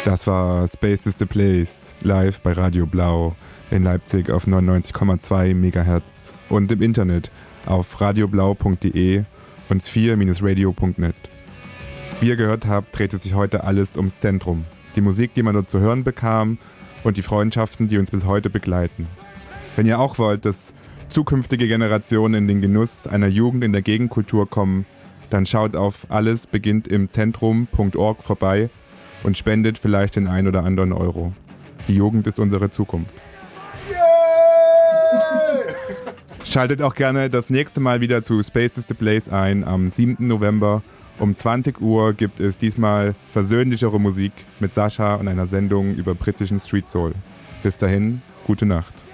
Das war Space is the Place, live bei Radio Blau in Leipzig auf 99,2 MHz und im Internet auf radioblau.de und sphere-radio.net. Wie ihr gehört habt, dreht es sich heute alles ums Zentrum. Die Musik, die man dort zu hören bekam und die Freundschaften, die uns bis heute begleiten. Wenn ihr auch wollt, dass zukünftige Generationen in den Genuss einer Jugend in der Gegenkultur kommen, dann schaut auf allesbeginntimitzentrum.org vorbei und spendet vielleicht den ein oder anderen Euro. Die Jugend ist unsere Zukunft. Yeah! Schaltet auch gerne das nächste Mal wieder zu Space is the Place ein. Am 7. November um 20 Uhr gibt es diesmal versöhnlichere Musik mit Sascha und einer Sendung über britischen Street Soul. Bis dahin, gute Nacht.